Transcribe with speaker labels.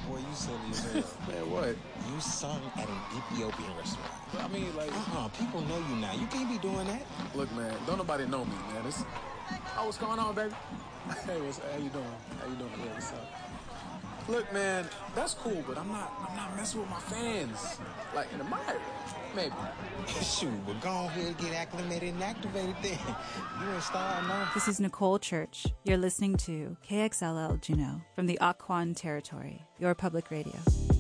Speaker 1: Boy, you silly as hell.
Speaker 2: Man, what?
Speaker 1: You sung at an Ethiopian restaurant.
Speaker 2: I mean, like...
Speaker 1: People know you now. You can't be doing that.
Speaker 2: Look, man, don't nobody know me, man. Oh, what's going on, baby? Hey, how you doing? How you doing? Yeah, what's up? Look, man, that's cool, but I'm not messing with my fans. Like, in the Myra, maybe.
Speaker 1: Shoot, but go ahead, get acclimated and activated then. You a star, I know.
Speaker 3: This is Nicole Church. You're listening to KXLL Juneau from the Occoquan Territory, your public radio.